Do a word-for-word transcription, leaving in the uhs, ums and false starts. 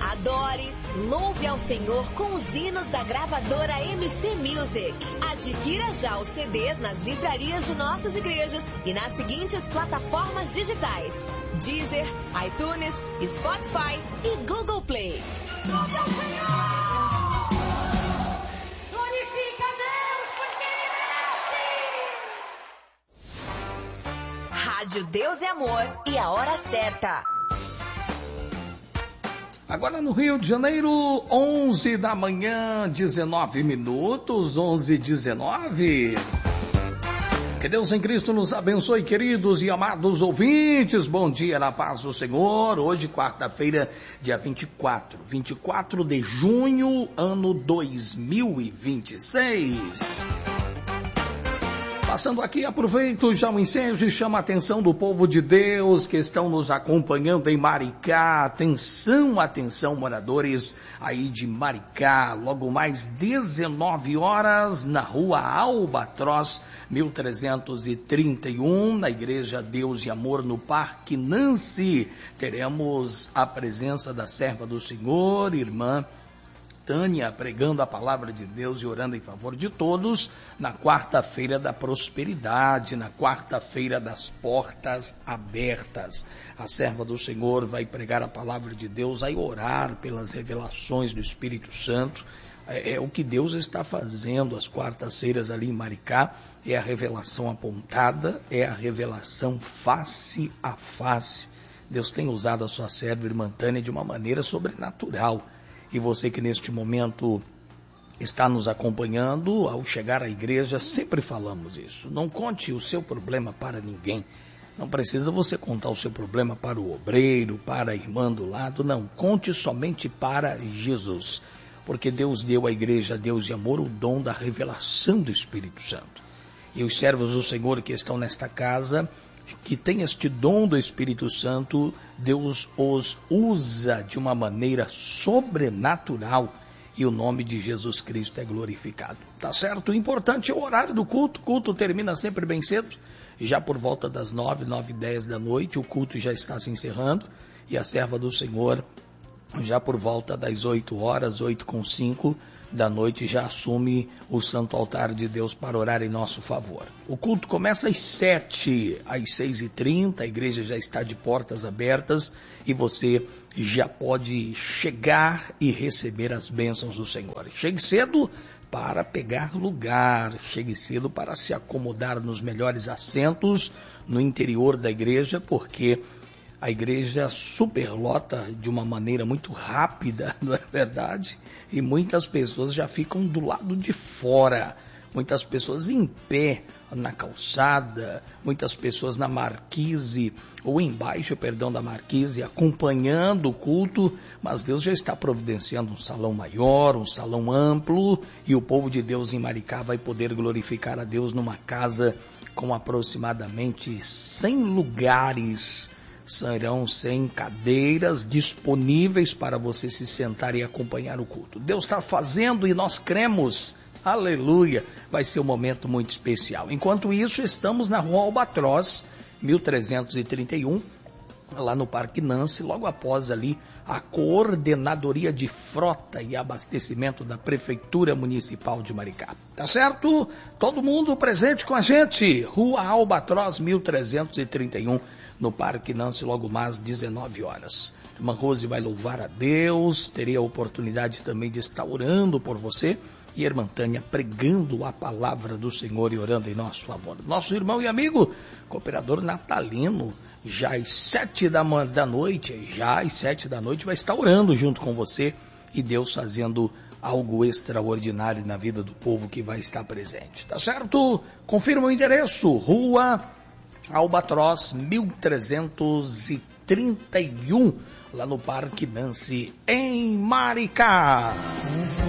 Adore, louve ao Senhor com os hinos da gravadora M C Music. Adquira já os C Ds nas livrarias de nossas igrejas e nas seguintes plataformas digitais: Deezer, iTunes, Spotify e Google Play. Louve ao Senhor! Glorifica a Deus, porque Ele merece! Rádio Deus e Amor e a hora certa. Agora no Rio de Janeiro, onze da manhã, dezenove minutos, onze e dezenove. Que Deus em Cristo nos abençoe, queridos e amados ouvintes. Bom dia na paz do Senhor. Hoje, quarta-feira, dia vinte e quatro, vinte e quatro de junho, ano dois mil e vinte e seis. Passando aqui, aproveito já o ensejo e chamo a atenção do povo de Deus que estão nos acompanhando em Maricá. Atenção, atenção, moradores aí de Maricá. Logo mais dezenove horas, na rua Albatroz, mil trezentos e trinta e um, na Igreja Deus e Amor, no Parque Nancy. Teremos a presença da serva do Senhor, irmã Tânia, pregando a palavra de Deus e orando em favor de todos, na quarta-feira da prosperidade, na quarta-feira das portas abertas. A serva do Senhor vai pregar a palavra de Deus, vai orar pelas revelações do Espírito Santo. É, é o que Deus está fazendo às quartas-feiras ali em Maricá, é a revelação apontada, é a revelação face a face. Deus tem usado a sua serva, irmã Tânia, de uma maneira sobrenatural. E você que neste momento está nos acompanhando, ao chegar à igreja, sempre falamos isso. Não conte o seu problema para ninguém. Não precisa você contar o seu problema para o obreiro, para a irmã do lado. Não, conte somente para Jesus. Porque Deus deu à igreja, Deus e Amor, o dom da revelação do Espírito Santo. E os servos do Senhor que estão nesta casa, que tem este dom do Espírito Santo, Deus os usa de uma maneira sobrenatural e o nome de Jesus Cristo é glorificado. Tá certo? O importante é o horário do culto. O culto termina sempre bem cedo, já por volta das nove, nove e dez da noite, o culto já está se encerrando e a serva do Senhor, já por volta das oito horas, oito com cinco da noite, já assume o santo altar de Deus para orar em nosso favor. O culto começa às sete, às seis e trinta, a igreja já está de portas abertas e você já pode chegar e receber as bênçãos do Senhor. Chegue cedo para pegar lugar, chegue cedo para se acomodar nos melhores assentos no interior da igreja, porque a igreja superlota de uma maneira muito rápida, não é verdade? E muitas pessoas já ficam do lado de fora, muitas pessoas em pé na calçada, muitas pessoas na marquise, ou embaixo, perdão, da marquise, acompanhando o culto, mas Deus já está providenciando um salão maior, um salão amplo, e o povo de Deus em Maricá vai poder glorificar a Deus numa casa com aproximadamente cem lugares. Serão cem cadeiras disponíveis para você se sentar e acompanhar o culto. Deus está fazendo e nós cremos. Aleluia! Vai ser um momento muito especial. Enquanto isso, estamos na rua Albatroz, mil trezentos e trinta e um, lá no Parque Nancy, logo após ali a Coordenadoria de Frota e Abastecimento da Prefeitura Municipal de Maricá. Tá certo? Todo mundo presente com a gente. Rua Albatroz, mil trezentos e trinta e um, no Parque Nancy, logo mais dezenove horas. Irmã Rose vai louvar a Deus, terei a oportunidade também de estar orando por você, e a irmã Tânia pregando a palavra do Senhor e orando em nosso favor. Nosso irmão e amigo, cooperador natalino, já às sete da, da noite, já às sete da noite vai estar orando junto com você, e Deus fazendo algo extraordinário na vida do povo que vai estar presente. Tá certo? Confirma o endereço, Rua Albatroz, mil trezentos e trinta e um, lá no Parque Nancy, em Maricá.